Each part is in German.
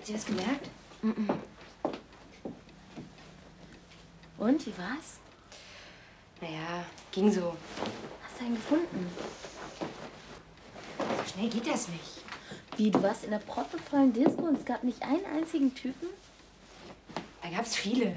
sie das gemerkt? Und, wie war's? Naja, ging so. Hast du einen gefunden? So schnell geht das nicht. Wie, du warst in der proppevollen Disco und es gab nicht einen einzigen Typen? Da gab's viele.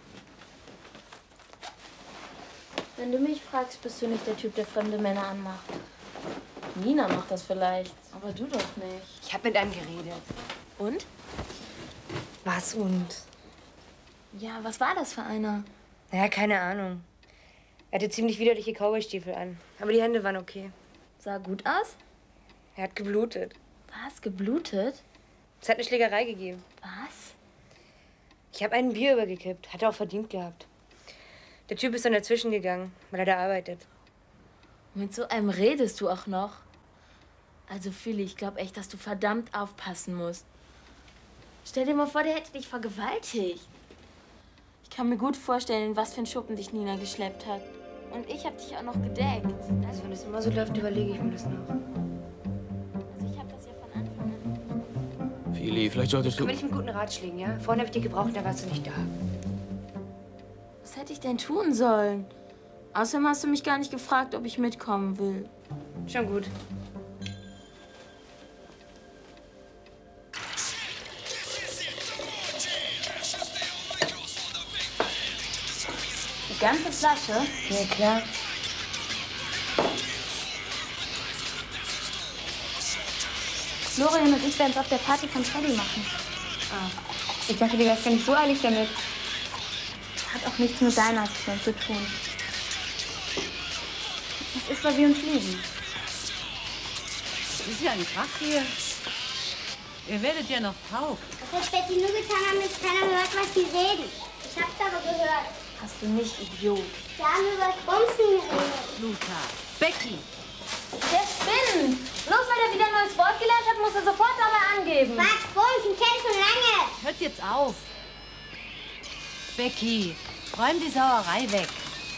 Wenn du mich fragst, bist du nicht der Typ, der fremde Männer anmacht. Nina macht das vielleicht, aber du doch nicht. Ich habe mit einem geredet. Und? Was und? Ja, was war das für einer? Naja, keine Ahnung. Er hatte ziemlich widerliche Cowboystiefel an. Aber die Hände waren okay. Sah gut aus? Er hat geblutet. Was? Geblutet? Es hat eine Schlägerei gegeben. Was? Ich habe ein Bier übergekippt. Hat er auch verdient gehabt. Der Typ ist dann dazwischen gegangen, weil er da arbeitet. Mit so einem redest du auch noch? Also, Philly, ich glaube echt, dass du verdammt aufpassen musst. Stell dir mal vor, der hätte dich vergewaltigt. Ich kann mir gut vorstellen, in was für einen Schuppen dich Nina geschleppt hat. Und ich habe dich auch noch gedeckt. Also, wenn es immer so läuft, überlege ich mir das noch. Also, ich habe das ja von Anfang an. Philly, vielleicht solltest du... Komm mit einem guten Ratschlägen, ja? Vorhin habe ich dich gebraucht, da warst du nicht da. Was hätte ich denn tun sollen? Außerdem hast du mich gar nicht gefragt, ob ich mitkommen will. Schon gut. Die ganze Flasche? Ja, klar. Florian und ich werden es auf der Party von Freddy machen. Ah. Ich dachte, dir wär's gar nicht so eilig damit. Hat auch nichts mit deiner Aktion zu tun. Es ist, weil wir uns lieben. Das ist ja ein Krach hier. Ihr werdet ja noch taub. Das hat Betty nur getan, damit keiner hört, was sie reden. Ich hab's aber gehört. Hast du nicht, Idiot. Wir haben über das Bumsen geredet. Lothar. Becky. Der spinnt. Bloß weil er wieder ein neues Wort gelernt hat, muss er sofort dabei angeben. Quatsch, Bumsen kenn ich schon lange. Hört jetzt auf. Becky, räum die Sauerei weg.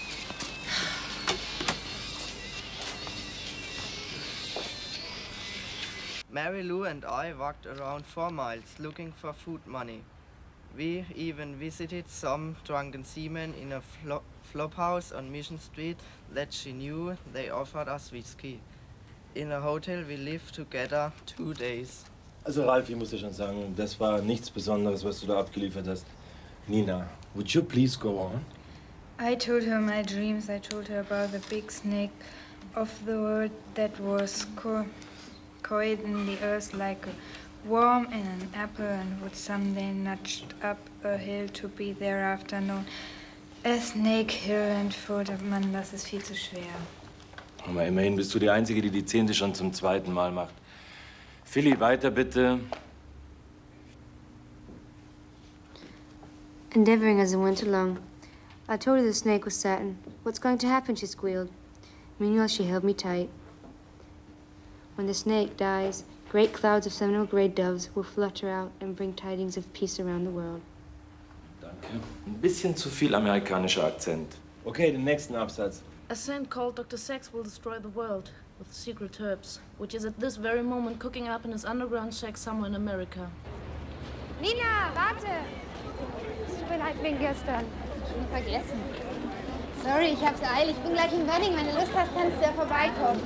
Mary Lou and I walked around 4 miles looking for food money. We even visited some drunken seamen in a flop house on Mission Street that she knew they offered us whiskey. In a hotel we lived together 2 days. Also Ralf, ich muss dir schon sagen, das war nichts Besonderes, was du da abgeliefert hast. Nina, would you please go on? I told her my dreams. I told her about the big snake of the world that was coiled in the earth like a worm in an apple and would someday nudge up a hill to be thereafter known as Snake Hill and Foot. Mann, das ist viel zu schwer. Aber immerhin bist du die Einzige, die die 10. schon zum 2. Mal macht. Philly, weiter bitte. Endeavoring as I went along, I told her the snake was certain. What's going to happen, she squealed. Meanwhile, she held me tight. When the snake dies, great clouds of seminal gray doves will flutter out and bring tidings of peace around the world. Danke. Ein bisschen zu viel amerikanischer Akzent. Okay, den nächsten Absatz. A saint called Dr. Sex will destroy the world with secret herbs, which is at this very moment cooking up in his underground shack somewhere in America. Nina, warte! Es tut mir leid wegen gestern. Schon vergessen. Sorry, ich hab's eilig. Ich bin gleich im Wedding. Wenn du Lust hast, kannst du ja vorbeikommen.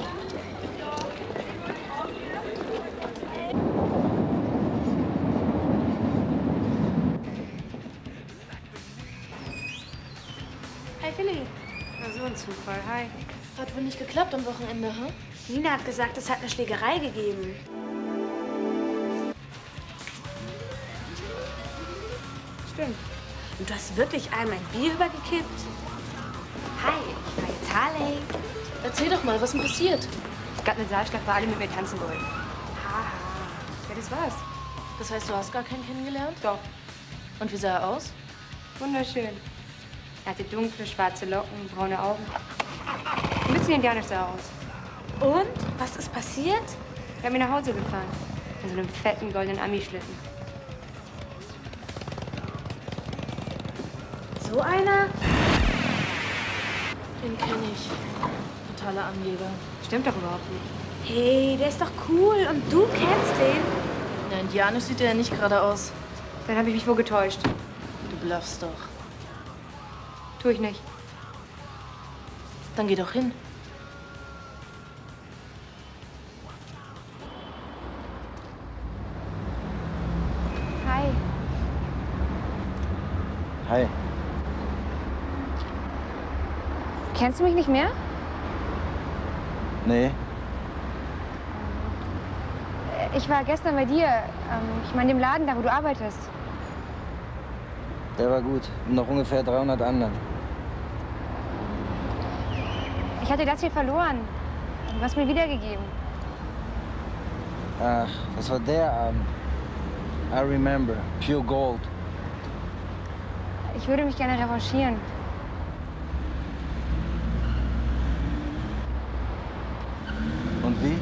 Hi, Philly. Na, so ein Zufall. Hi. Hat wohl nicht geklappt am Wochenende, hm? Nina hat gesagt, es hat eine Schlägerei gegeben. Stimmt. Und du hast wirklich einmal ein Bier übergekippt? Hi, ich war jetzt Harley. Erzähl doch mal, was ist denn passiert? Es gab eine Saalschlacht, wo alle mit mir tanzen wollten. Haha. Ja, das war's. Das heißt, du hast gar keinen kennengelernt? Doch. Und wie sah er aus? Wunderschön. Er hatte dunkle, schwarze Locken, braune Augen. Ein bisschen indianisch sah er aus. Und? Was ist passiert? Er hat mich nach Hause gefahren. In so einem fetten, goldenen Ami-Schlitten. So einer? Den kenne ich. Totaler Angeber. Stimmt doch überhaupt nicht. Hey, der ist doch cool. Und du kennst den? Ja, indianisch sieht er ja nicht gerade aus. Dann habe ich mich wohl getäuscht. Du bluffst doch. Tu ich nicht. Dann geh doch hin. Hi. Hi. Kennst du mich nicht mehr? Nee. Ich war gestern bei dir. Ich meine, dem Laden da, wo du arbeitest. Der war gut. Und noch ungefähr 300 anderen. Ich hatte das hier verloren. Du hast mir wiedergegeben. Ach, das war der Abend. I remember. Pure Gold. Ich würde mich gerne revanchieren. Und wie?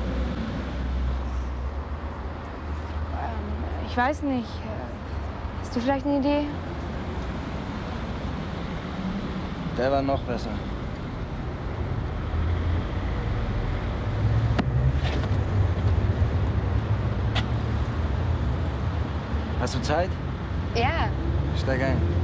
Ich weiß nicht. Hast du vielleicht eine Idee? Der war noch besser. Hast du Zeit? Ja. Steig ein.